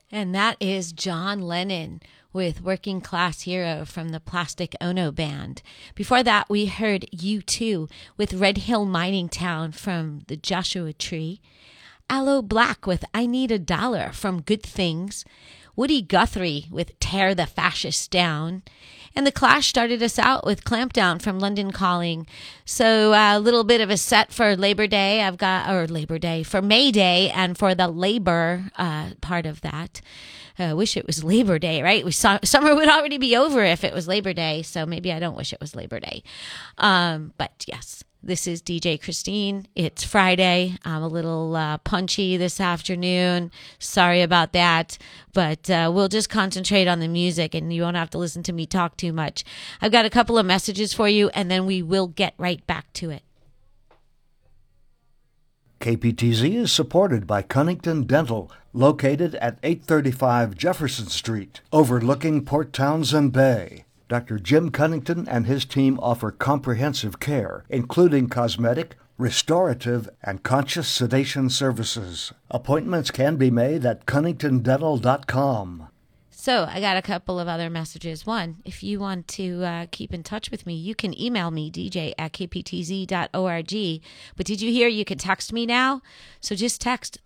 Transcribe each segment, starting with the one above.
And that is John Lennon with Working Class Hero from the Plastic Ono Band. Before that, we heard U2 with Red Hill Mining Town from the Joshua Tree. Aloe Black with I Need a Dollar from Good Things. Woody Guthrie with Tear the Fascists Down. And The Clash started us out with Clampdown from London Calling. So a little bit of a set for Labor Day. For May Day and for the labor part of that. I wish it was Labor Day, right? Summer would already be over if it was Labor Day. So maybe I don't wish it was Labor Day. But yes. This is DJ Christine. It's Friday. I'm a little punchy this afternoon. Sorry about that. But we'll just concentrate on the music and you won't have to listen to me talk too much. I've got a couple of messages for you and then we will get right back to it. KPTZ is supported by Cunnington Dental, located at 835 Jefferson Street, overlooking Port Townsend Bay. Dr. Jim Cunnington and his team offer comprehensive care, including cosmetic, restorative, and conscious sedation services. Appointments can be made at cunningtondental.com. So I got a couple of other messages. One, if you want to keep in touch with me, you can email me, dj@kptz.org. But did you hear you can text me now? So just text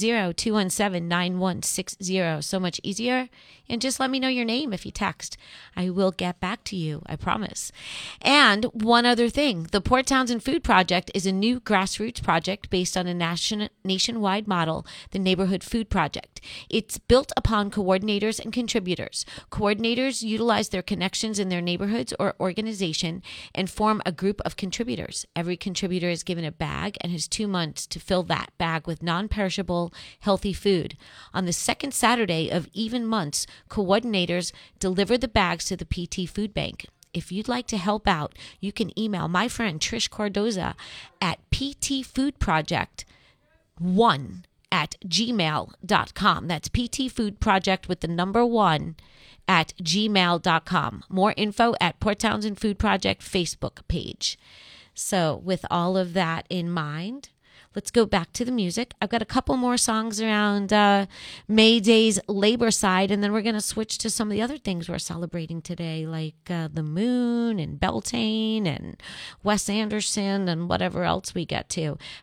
360-217-9160. So much easier. And just let me know your name if you text. I will get back to you, I promise. And one other thing, the Port Townsend Food Project is a new grassroots project based on a nationwide model, the Neighborhood Food Project. It's built upon coordinators and contributors. Coordinators utilize their connections in their neighborhoods or organization and form a group of contributors. Every contributor is given a bag and has 2 months to fill that bag with non-perishable, healthy food. On the second Saturday of even months, coordinators deliver the bags to the PT Food Bank. If you'd like to help out, you can email my friend Trish Cardoza at ptfoodproject1@gmail.com. That's ptfoodproject with the number 1 at gmail.com. More info at Port Townsend Food Project Facebook page. So with all of that in mind, let's go back to the music. I've got a couple more songs around May Day's labor side, and then we're going to switch to some of the other things we're celebrating today, like the moon and Beltane and Wes Anderson and whatever else we get to.